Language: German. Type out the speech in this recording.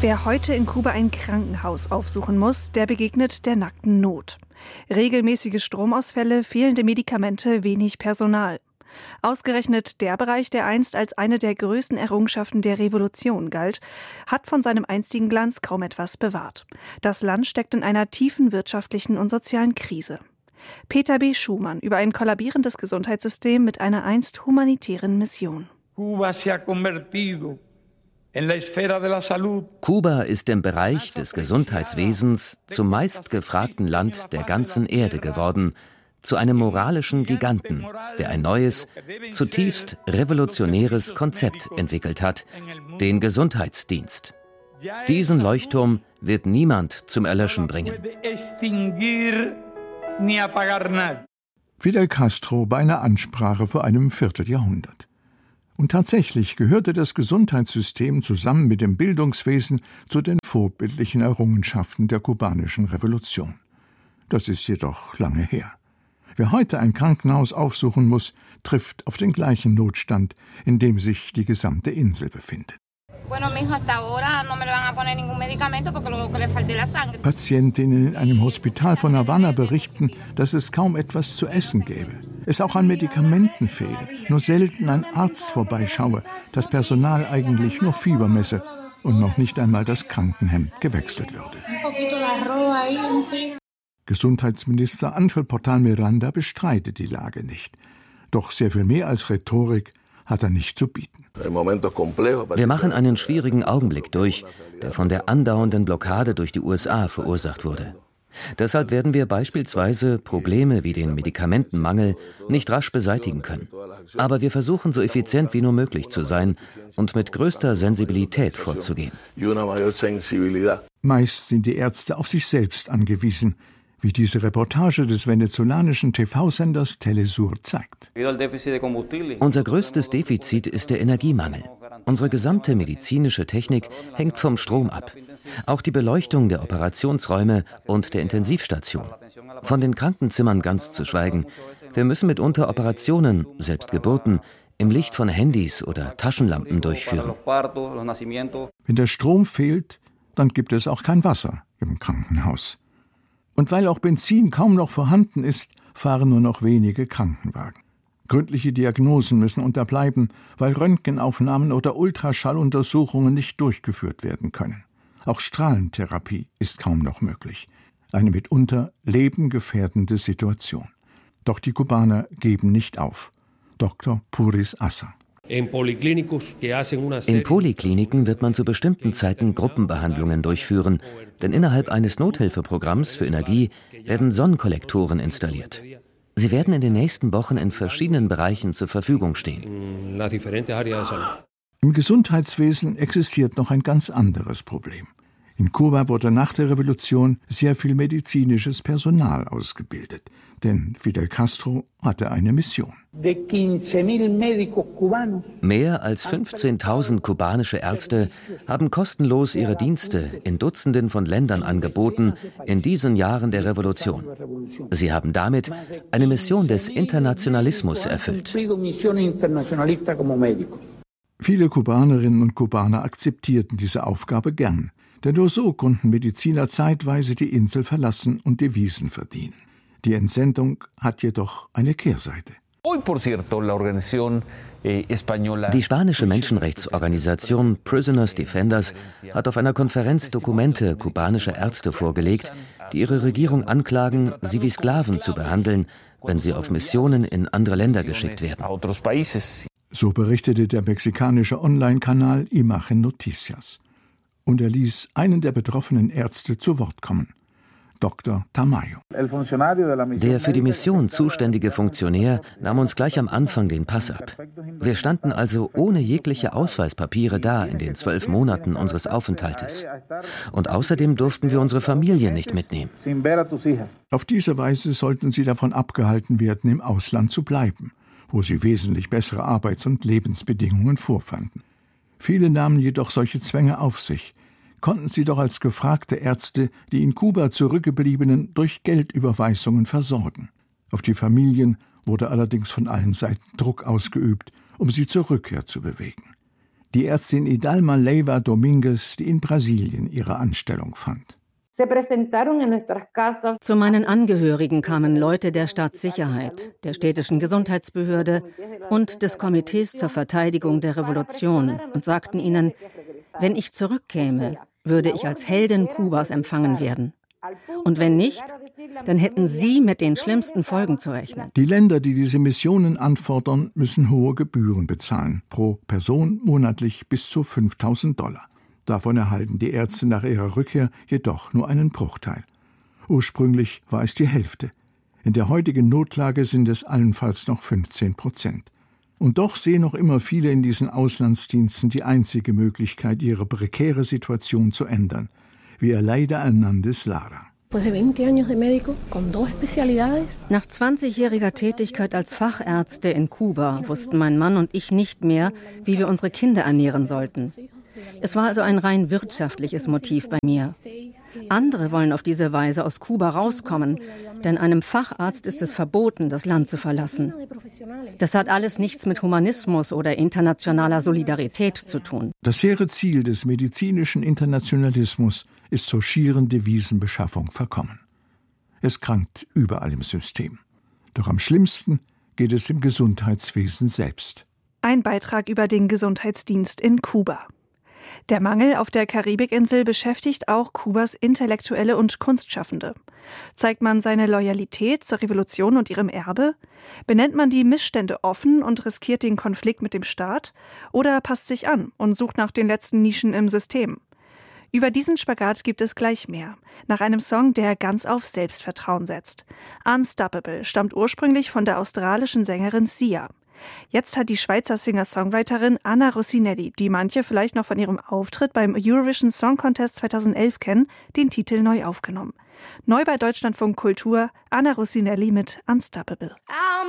Wer heute in Kuba ein Krankenhaus aufsuchen muss, der begegnet der nackten Not. Regelmäßige Stromausfälle, fehlende Medikamente, wenig Personal. Ausgerechnet der Bereich, der einst als eine der größten Errungenschaften der Revolution galt, hat von seinem einstigen Glanz kaum etwas bewahrt. Das Land steckt in einer tiefen wirtschaftlichen und sozialen Krise. Peter B. Schumann über ein kollabierendes Gesundheitssystem mit einer einst humanitären Mission. Kuba ist im Bereich des Gesundheitswesens zum meistgefragten Land der ganzen Erde geworden, zu einem moralischen Giganten, der ein neues, zutiefst revolutionäres Konzept entwickelt hat, den Gesundheitsdienst. Diesen Leuchtturm wird niemand zum Erlöschen bringen. Fidel Castro bei einer Ansprache vor einem Vierteljahrhundert. Und tatsächlich gehörte das Gesundheitssystem zusammen mit dem Bildungswesen zu den vorbildlichen Errungenschaften der kubanischen Revolution. Das ist jedoch lange her. Wer heute ein Krankenhaus aufsuchen muss, trifft auf den gleichen Notstand, in dem sich die gesamte Insel befindet. Patientinnen in einem Hospital von Havanna berichten, dass es kaum etwas zu essen gäbe. Es auch an Medikamenten fehle, nur selten ein Arzt vorbeischaue, das Personal eigentlich nur Fieber messe und noch nicht einmal das Krankenhemd gewechselt würde. Gesundheitsminister Ángel Portal Miranda bestreitet die Lage nicht. Doch sehr viel mehr als Rhetorik hat er nicht zu bieten. Wir machen einen schwierigen Augenblick durch, der von der andauernden Blockade durch die USA verursacht wurde. Deshalb werden wir beispielsweise Probleme wie den Medikamentenmangel nicht rasch beseitigen können. Aber wir versuchen, so effizient wie nur möglich zu sein und mit größter Sensibilität vorzugehen. Meist sind die Ärzte auf sich selbst angewiesen, wie diese Reportage des venezolanischen TV-Senders Telesur zeigt. Unser größtes Defizit ist der Energiemangel. Unsere gesamte medizinische Technik hängt vom Strom ab. Auch die Beleuchtung der Operationsräume und der Intensivstation. Von den Krankenzimmern ganz zu schweigen. Wir müssen mitunter Operationen, selbst Geburten, im Licht von Handys oder Taschenlampen durchführen. Wenn der Strom fehlt, dann gibt es auch kein Wasser im Krankenhaus. Und weil auch Benzin kaum noch vorhanden ist, fahren nur noch wenige Krankenwagen. Gründliche Diagnosen müssen unterbleiben, weil Röntgenaufnahmen oder Ultraschalluntersuchungen nicht durchgeführt werden können. Auch Strahlentherapie ist kaum noch möglich. Eine mitunter lebengefährdende Situation. Doch die Kubaner geben nicht auf. Dr. Puris Assa. In Polikliniken wird man zu bestimmten Zeiten Gruppenbehandlungen durchführen, denn innerhalb eines Nothilfeprogramms für Energie werden Sonnenkollektoren installiert. Sie werden in den nächsten Wochen in verschiedenen Bereichen zur Verfügung stehen. Im Gesundheitswesen existiert noch ein ganz anderes Problem. In Kuba wurde nach der Revolution sehr viel medizinisches Personal ausgebildet. Denn Fidel Castro hatte eine Mission. Mehr als 15.000 kubanische Ärzte haben kostenlos ihre Dienste in Dutzenden von Ländern angeboten in diesen Jahren der Revolution. Sie haben damit eine Mission des Internationalismus erfüllt. Viele Kubanerinnen und Kubaner akzeptierten diese Aufgabe gern, denn nur so konnten Mediziner zeitweise die Insel verlassen und Devisen verdienen. Die Entsendung hat jedoch eine Kehrseite. Die spanische Menschenrechtsorganisation Prisoners Defenders hat auf einer Konferenz Dokumente kubanischer Ärzte vorgelegt, die ihre Regierung anklagen, sie wie Sklaven zu behandeln, wenn sie auf Missionen in andere Länder geschickt werden. So berichtete der mexikanische Online-Kanal Imagen Noticias. Und er ließ einen der betroffenen Ärzte zu Wort kommen. Dr. Tamayo. Der für die Mission zuständige Funktionär nahm uns gleich am Anfang den Pass ab. Wir standen also ohne jegliche Ausweispapiere da in den 12 Monaten unseres Aufenthaltes. Und außerdem durften wir unsere Familie nicht mitnehmen. Auf diese Weise sollten sie davon abgehalten werden, im Ausland zu bleiben, wo sie wesentlich bessere Arbeits- und Lebensbedingungen vorfanden. Viele nahmen jedoch solche Zwänge auf sich, konnten sie doch als gefragte Ärzte die in Kuba Zurückgebliebenen durch Geldüberweisungen versorgen. Auf die Familien wurde allerdings von allen Seiten Druck ausgeübt, um sie zur Rückkehr zu bewegen. die Ärztin Idalma Leiva Dominguez, die in Brasilien ihre Anstellung fand. Zu meinen Angehörigen kamen Leute der Staatssicherheit, der städtischen Gesundheitsbehörde und des Komitees zur Verteidigung der Revolution und sagten ihnen, wenn ich zurückkäme, würde ich als Heldin Kubas empfangen werden. Und wenn nicht, dann hätten sie mit den schlimmsten Folgen zu rechnen. Die Länder, die diese Missionen anfordern, müssen hohe Gebühren bezahlen, pro Person monatlich bis zu $5.000. Davon erhalten die Ärzte nach ihrer Rückkehr jedoch nur einen Bruchteil. Ursprünglich war es die Hälfte. In der heutigen Notlage sind es allenfalls noch 15%. Und doch sehen noch immer viele in diesen Auslandsdiensten die einzige Möglichkeit, ihre prekäre Situation zu ändern, wie Aleida Hernández Lara. Nach 20-jähriger Tätigkeit als Fachärzte in Kuba wussten mein Mann und ich nicht mehr, wie wir unsere Kinder ernähren sollten. Es war also ein rein wirtschaftliches Motiv bei mir. Andere wollen auf diese Weise aus Kuba rauskommen, denn einem Facharzt ist es verboten, das Land zu verlassen. Das hat alles nichts mit Humanismus oder internationaler Solidarität zu tun. Das hehre Ziel des medizinischen Internationalismus ist zur schieren Devisenbeschaffung verkommen. Es krankt überall im System. Doch am schlimmsten geht es im Gesundheitswesen selbst. Ein Beitrag über den Gesundheitsdienst in Kuba. Der Mangel auf der Karibikinsel beschäftigt auch Kubas Intellektuelle und Kunstschaffende. Zeigt man seine Loyalität zur Revolution und ihrem Erbe? Benennt man die Missstände offen und riskiert den Konflikt mit dem Staat? Oder passt sich an und sucht nach den letzten Nischen im System? Über diesen Spagat gibt es gleich mehr. Nach einem Song, der ganz auf Selbstvertrauen setzt. Unstoppable stammt ursprünglich von der australischen Sängerin Sia. Jetzt hat die Schweizer Singer-Songwriterin Anna Rossinelli, die manche vielleicht noch von ihrem Auftritt beim Eurovision Song Contest 2011 kennen, den Titel neu aufgenommen. Neu bei Deutschlandfunk Kultur, Anna Rossinelli mit Unstoppable.